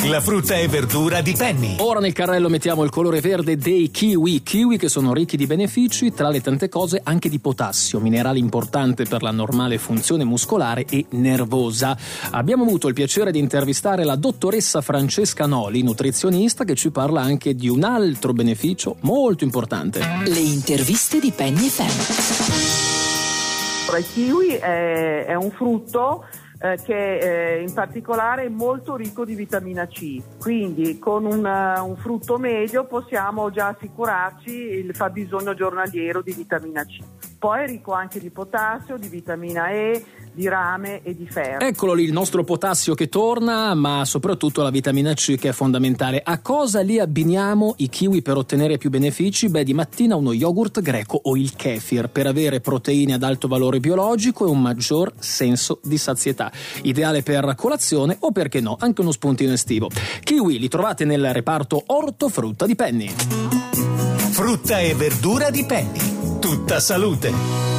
La frutta e verdura di Penny. Ora nel carrello mettiamo il colore verde dei kiwi che sono ricchi di benefici, tra le tante cose anche di potassio, minerale importante per la normale funzione muscolare e nervosa. Abbiamo avuto il piacere di intervistare la dottoressa Francesca Noli, nutrizionista, che ci parla anche di un altro beneficio molto importante. Le interviste di Penny FM. Il kiwi è un frutto che in particolare è molto ricco di vitamina C, quindi con un frutto medio possiamo già assicurarci il fabbisogno giornaliero di vitamina C. Poi è ricco anche di potassio, di vitamina E, di rame e di ferro. Eccolo lì il nostro potassio che torna, ma soprattutto la vitamina C che è fondamentale. A cosa li abbiniamo i kiwi per ottenere più benefici? Beh, di mattina uno yogurt greco o il kefir per avere proteine ad alto valore biologico e un maggior senso di sazietà. Ideale per colazione o, perché no, anche uno spuntino estivo. Kiwi li trovate nel reparto ortofrutta di Penny. Frutta e verdura di Penny. Tutta salute.